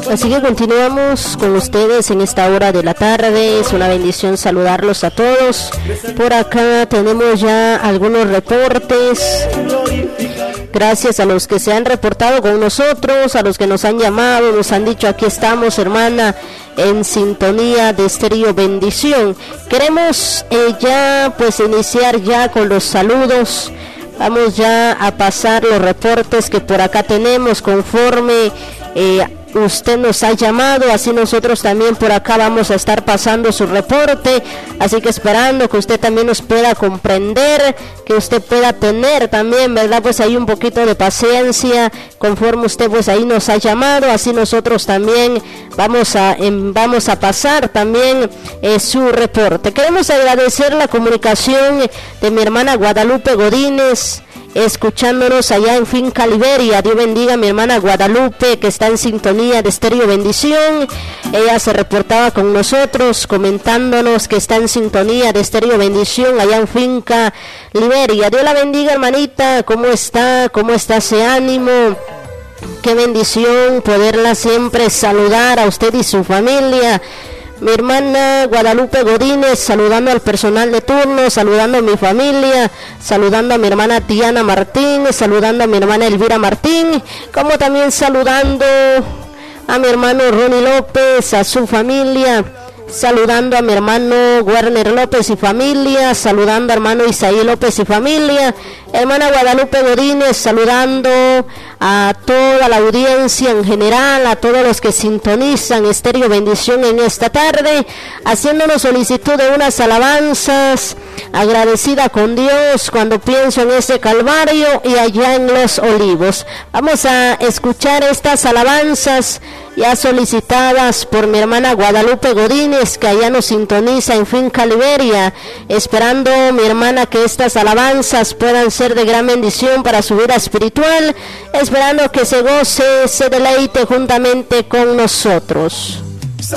Así que continuamos con ustedes en esta hora de la tarde. Es una bendición saludarlos a todos. Por acá tenemos ya algunos reportes. Gracias a los que se han reportado con nosotros, a los que nos han llamado, nos han dicho: aquí estamos, hermana, en sintonía de Estéreo Bendición. Queremos ya pues iniciar ya con los saludos. Vamos ya a pasar los reportes que por acá tenemos conforme usted nos ha llamado, así nosotros también por acá vamos a estar pasando su reporte, así que esperando que usted también nos pueda comprender, que usted pueda tener también, ¿verdad? Pues ahí un poquito de paciencia, conforme usted pues ahí nos ha llamado, así nosotros también vamos a pasar también su reporte. Queremos agradecer la comunicación de mi hermana Guadalupe Godínez, escuchándonos allá en Finca Liberia. Dios bendiga a mi hermana Guadalupe, que está en sintonía de Estéreo Bendición. Ella se reportaba con nosotros comentándonos que está en sintonía de Estéreo Bendición allá en Finca Liberia. Dios la bendiga, hermanita. ¿Cómo está? ¿Cómo está ese ánimo? Qué bendición poderla siempre saludar a usted y su familia. Mi hermana Guadalupe Godínez, saludando al personal de turno, saludando a mi familia, saludando a mi hermana Diana Martín, saludando a mi hermana Elvira Martín, como también saludando a mi hermano Ronnie López, a su familia, saludando a mi hermano Werner López y familia, saludando a hermano Isaí López y familia, hermana Guadalupe Godínez, saludando a toda la audiencia en general, a todos los que sintonizan Estéreo Bendición en esta tarde, haciéndonos solicitud de unas alabanzas, agradecida con Dios cuando pienso en ese Calvario y allá en Los Olivos. Vamos a escuchar estas alabanzas ya solicitadas por mi hermana Guadalupe Godínez, que allá nos sintoniza en Finca Liberia, esperando, mi hermana, que estas alabanzas puedan ser de gran bendición para su vida espiritual, esperando que se goce, se deleite juntamente con nosotros.